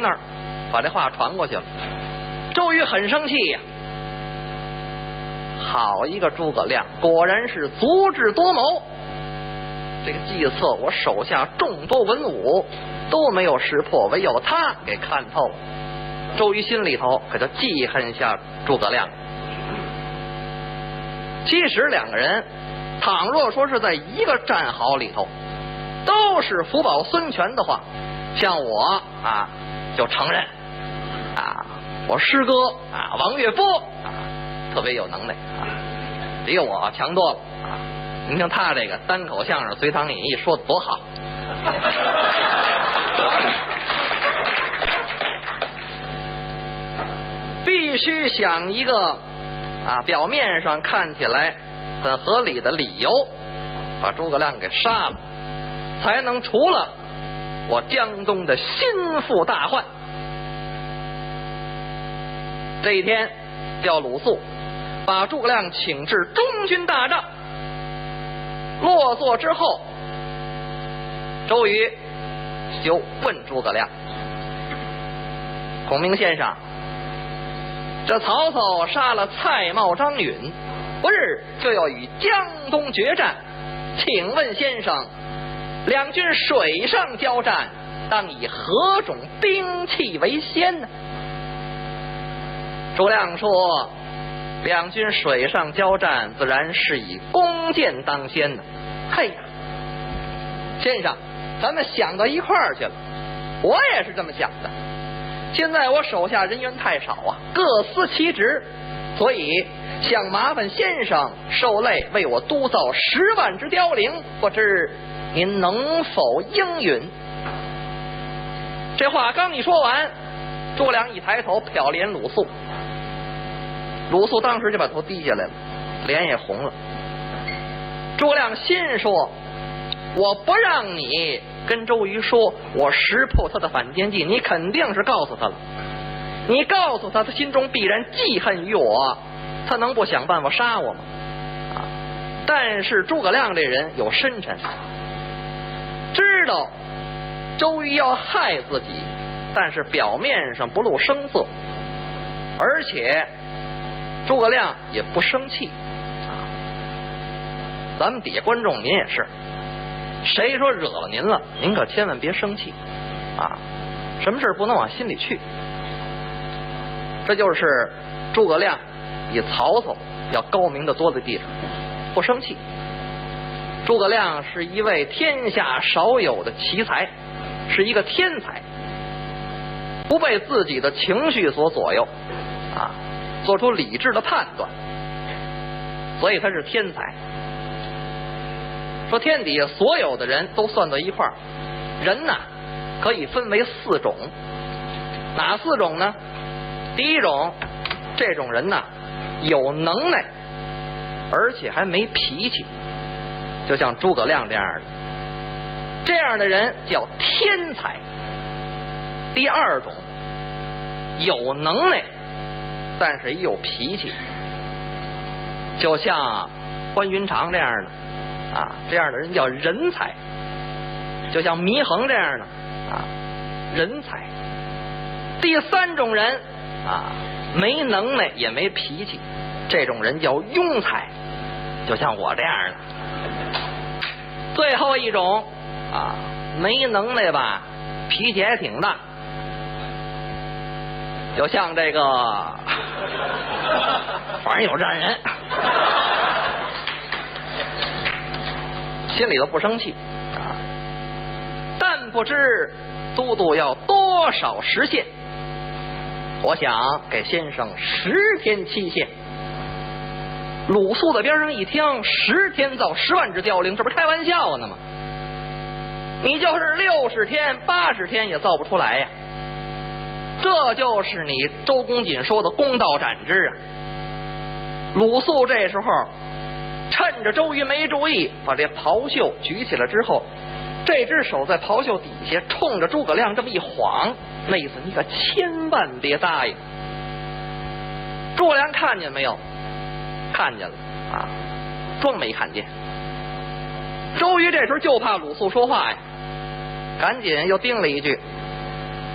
那儿，把这话传过去了。周瑜很生气呀，好一个诸葛亮，果然是足智多谋。这个计策，我手下众多文武都没有识破，唯有他给看透了。周瑜心里头可就记恨下诸葛亮。其实两个人，倘若说是在一个战壕里头，都是福宝孙权的话，像我啊就承认啊，我师哥啊王岳波啊特别有能耐啊，比我强多了啊。您听他这个单口相声《隋唐演义》说的多好。必须想一个啊表面上看起来很合理的理由，把诸葛亮给杀了，才能除了我江东的心腹大患。这一天叫鲁肃把诸葛亮请至中军大帐，落座之后，周瑜就问诸葛亮：孔明先生，这曹操杀了蔡瑁、张允，不日就要与江东决战，请问先生，两军水上交战，当以何种兵器为先呢？诸葛亮说：两军水上交战，自然是以弓箭当先的。嘿呀，先生，咱们想到一块儿去了，我也是这么想的。现在我手下人员太少啊，各司其职，所以想麻烦先生受累为我督造10万只凋零，不知您能否应允？这话刚一说完，诸葛亮一抬头瞟了眼鲁肃，鲁肃当时就把头低下来了，脸也红了。诸葛亮心说：我不让你跟周瑜说我识破他的反间计，你肯定是告诉他了。你告诉他，他心中必然记恨于我，他能不想办法杀我吗？啊！但是诸葛亮这人有深沉，知道周瑜要害自己，但是表面上不露声色，而且诸葛亮也不生气啊。咱们底下观众您也是，谁说惹了您了，您可千万别生气啊！什么事不能往心里去。这就是诸葛亮比曹操要高明的多的地方，不生气。诸葛亮是一位天下少有的奇才，是一个天才，不被自己的情绪所左右啊，做出理智的判断，所以他是天才。说天底下所有的人都算到一块儿，人呐可以分为4种，哪4种呢？第一种，这种人呐有能耐，而且还没脾气，就像诸葛亮这样的，这样的人叫天才。第二种，有能耐但是也有脾气，就像关云长这样的啊，这样的人叫人才，就像祢衡这样的啊，人才。第3种人啊，没能耐也没脾气，这种人叫庸才，就像我这样的。最后一种啊，没能耐吧，脾气还挺大，就像这个，反正有这样人，心里头不生气啊，但不知都督要多少时限。我想给先生10天期限。鲁肃在边上一听，10天造10万只凋零，这不是开玩笑呢吗？你就是60天、80天也造不出来呀。这就是你周公瑾说的公道斩之啊。鲁肃这时候趁着周瑜没注意，把这袍袖举起来之后，这只手在袍袖底下冲着诸葛亮这么一晃，那意思你可千万别答应。诸葛亮看见没有？看见了啊，装没看见。周瑜这时候就怕鲁肃说话呀，赶紧又叮了一句：